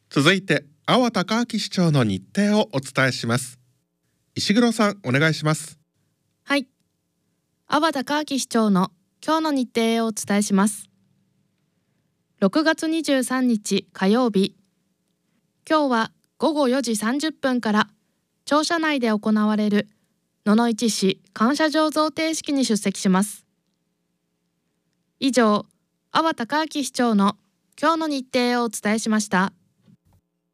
続いて阿波隆明市長の日程をお伝えします。石黒さん、お願いします。 はい、阿波隆明市長の今日の日程をお伝えします。6月23日火曜日、今日は午後4時30分から庁舎内で行われる野々市市感謝状贈呈式に出席します。以上、阿波隆明市長の今日の日程をお伝えしました。